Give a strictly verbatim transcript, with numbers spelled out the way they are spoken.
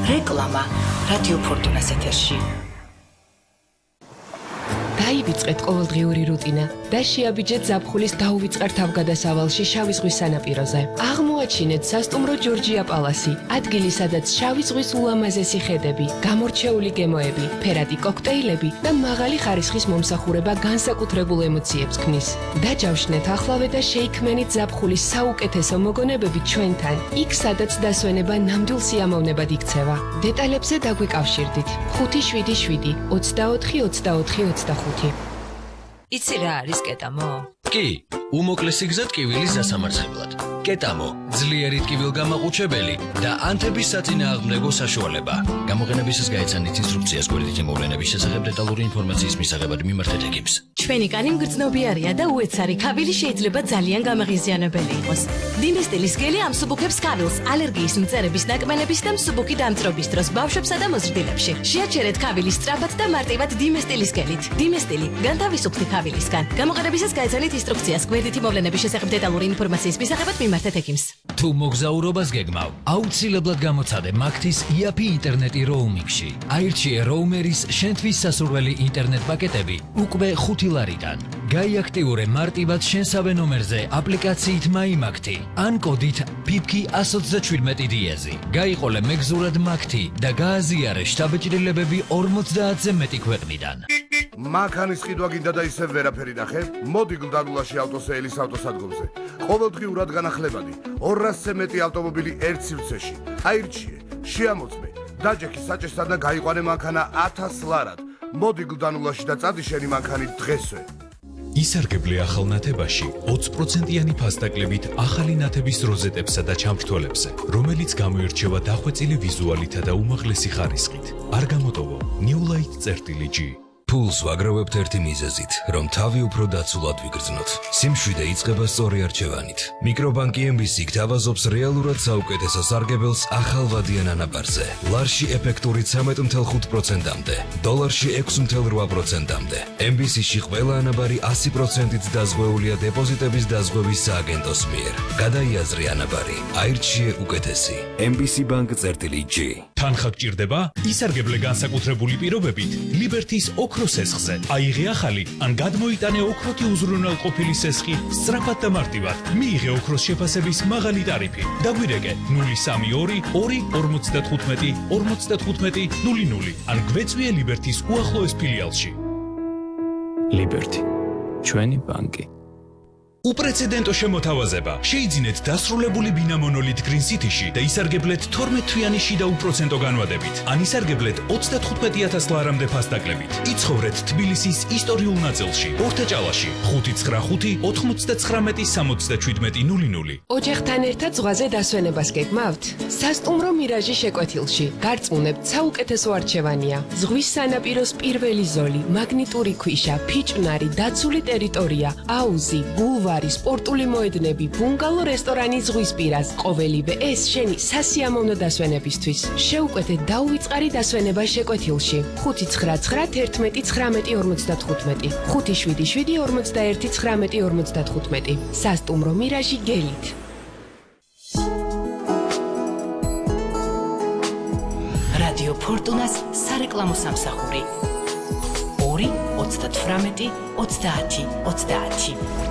რეკლამა რადიო ფორტუნას ეთერში. დაივიწყეთ ყოველდღიური რუტინა და შეაბიჯეთ ზაფხულის დაუვიწყარ თავგადასავალში შავი ზღვის სანაპიროზე. აღმოაჩინეთ სასტუმრო ჯორჯია პალასი, ადგილი, სადაც შავი ზღვის ულამაზესი ხედები, გამორჩეული გემოები, ფერადი კოქტეილები და მაღალი ხარისხის მომსახურება განსაკუთრებულ ემოციებს ქმნის. დაჯავშნეთ ახლავე და შეიქმნით ზაფხულის საუკეთესო მოგონებები ჩვენთან, იქ სადაც დასვენება ნამდვილ სიამოვნებად იქცევა. დეტალებზე დაგვიკავშირდით. ხუთი შვიდი შვიდი ოცდაოთხი ოცდაოთხი ოცდახუთი. იცი რა არის კეტამო? კი, უმოკლესი გზა ტკივილის დასამარცხებლად. კეტამო, ძლიერი ტკივილგამაყუჩებელი და ანთების საწინააღმდეგო საშუალება. გამოყენებისას გაეცანით ინსტრუქციას გვერდითი მოვლენების შესახებ დეტალური ინფორმაციის მისაღებად მიმართეთ ექიმს. ჩვენი კანი მგრძნობიარია და უეცარი ქავილი შეიძლება ძალიან გამაღიზიანებელი იყოს. დინესტილის გელი ამსუბუქებს ქავილს ალერგიის მწერების ნაკმენების და მსუბუქი დამწრობის დროს ბავშვებსა და მოზრდილებში. შეაჩერეთ ქავილის სწრაფად და მარტივად დინესტილის გელით. დინესტილი განთავისუფლდი ქავილისგან. გამოყენებისას გაეცანით ინსტრუქციას გვერდითი მოვლენების შესახებ დეტალური ინფორმაციის მისაღებად მიმართეთ ექიმს. თუ მოგზაურობას გეგმავ, აუცილებლად გამოცადე მაგთის იაფი ინტერნეტი როუმინგში. აირჩიე როუმერის შენთვის სასურველი ინტერნეტ პაკეტები უკვე ხუთი ლარიდან. გაიაქტიურე მარტივად შენსავე ნომერზე აპლიკაციით მაიმაგთი ან კოდით ფიფკი ათს ოცდაჩვიდმეტი დიეზი. გაიყოლე მეგზურად მაგთი და გააზიარე შთაბეჭდილებები ორმოცდაათზე მეტი ქვეყნიდან. მანქანის ყიდვა გინდა და ისევ ვერაფერი ნახე? მოდი გლდანულაში ავტოსეილის ავტოსადგომზე. ყოველდღიურად განახლებადი ორასზე მეტი ავტომობილი ერთ სივრცეში. აირჩიე, შეამოწმე, დაჯექი საჭესთან და გაიყვანე მანქანა ათას ლარად. მოდი გლდანულაში და წადი შენი მანქანით დღესვე. ისარგებლე ახალ ნათებაში ოცი პროცენტიანი ფასდაკლებით ახალი ნათების როზეტებსა და ჩამრთვალებზე, რომელიც გამოირჩევა დახვეწილი ვიზუალითა და უმაღლესი ხარისხით. არ გამოტოვო New Light G. ფულს ვაგროვებთ ერთი მიზეზით, რომ თავი უფრო დაცულად ვიგრძნოთ. სიმშვიდე იწყება სწორი არჩევანით. მიკრობანკი ემ ბი სი გთავაზობს რეალურად საუკეთესო სარგებელს ახალ ვადიან ანაბარზე. ლარში ეფექტურით სამი წუთი ხუთი პროცენტამდე, დოლარში ექვსი წუთი რვა პროცენტამდე. ემ ბი სი-ში ყველა ანაბარი ასი პროცენტით დაზღვეულია დეპოზიტების დაზღვევის სააგენტოს მიერ. გადაიაზრე ანაბარი, აირჩიე უკეთესი. ემ ბი სი Bank G. თანხა გჭირდება? ისარგებლე განსაკუთრებული პირობებით ლიბერთის ოქროს სესხზე. აიღე ახალი ან გადმოიტანე ოქროთი უზრუნველყოფილი სესხი სწრაფად და მარტივად. მიიღე ოქროს შეფასების მაღალი ტარიფი. დაგვირეკე ნული სამი ორი ორი ორმოცდათხუთმეტი ორმოცდათხუთმეტი ნული ნული ან გვეწვიე ლიბერთის უახლოეს ფილიალში. ლიბერთი, ჩვენი ბანკი. უპრეცედენტო შემოთავაზება. შეიძინეთ დასრულებული ბინა მონოლით Green City-ში და ისარგებლეთ თორმეტ თვიანი შიდა უპროცენტო განვადებით. ან ისარგებლეთ ოცდათხუთმეტი ათას ლარამდე ფასდაკლებით. იცხოვრეთ თბილისის ისტორიულ ნაწილში, ორთაჭალაში, ხუთი ცხრა ხუთი ოთხმოცდაცხრამეტი სამოცდაჩვიდმეტი ნული ნული. ოჯახთან ერთად ზღვაზე დასვენებას გეგმავთ? სასტუმრო მირაჟი შეკვეთილში. გარწმუნებთ, საუკეთესო არჩევანია. ზღვის სანაპიროს პირველი ზოლი, მაგნიტური ქვიშა, ფიჭვნარი, დაცული ტერიტორია, აუზი, გულვარი, სპორტული მოედნები, ბუნგალო რესტორანი ზღვისპირას. ყოველივე ეს შენი სასიამოვნო დასვენებისთვის. შეუკვეთე დაუვიწყარი დასვენება შეკვეთილში. ხუთი ცხრა ცხრა თერთმეტი ცხრამეტი ორმოცდათხუთმეტი, ხუთი შვიდი შვიდი ორმოცდაერთი ცხრამეტი ორმოცდათხუთმეტი. სასტუმრო მირაჟი გელით. რადიო ფორტუნას სარეკლამო სამსახური ორი ოცდათვრამეტი ოცდაათი ოცდაათი.